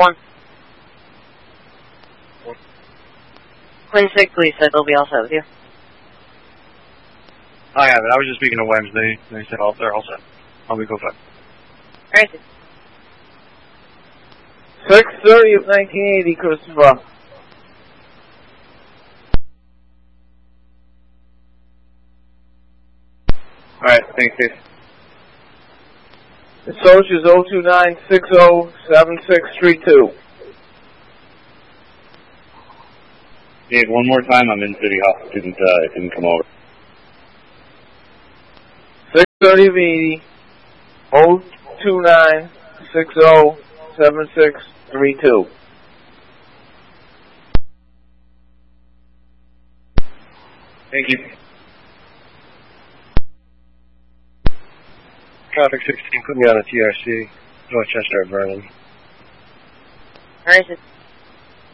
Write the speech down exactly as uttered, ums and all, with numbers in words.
One. Queen Sig Police said they'll be all set with you. I have it. I was just speaking to Wednesday. They said all, they're all set. I'll be go five. Alright. six thirty of nineteen eighty, Christopher. Alright, thanks, Dave. The Socials oh two nine six oh seven six three two. Dave, one more time, I'm in City Hall. Didn't, uh, didn't come over. six thirty of eighty, oh two nine six oh seven six three two. Thank you. Traffic sixteen, put me on a T R C, Dorchester, Vernon. Alright.